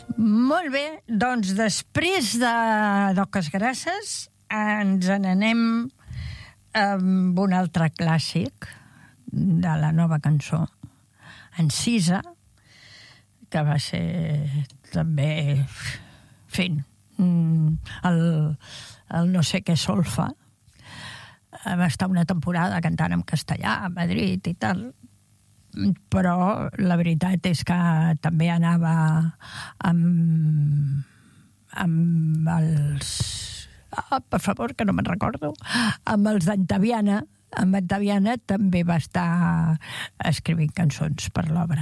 Molt bé, doncs després d'Oques Grasses ens n'anem amb un altre clàssic de la nova cançó, Encisa, que va ser també fent el no sé què solfa. Va estar una temporada cantant en castellà a Madrid i tal, però la veritat és que també anava amb els... per favor, que no me'n recordo. Amb els d'Antaviana. Amb Antaviana també va estar escrivint cançons per l'obra.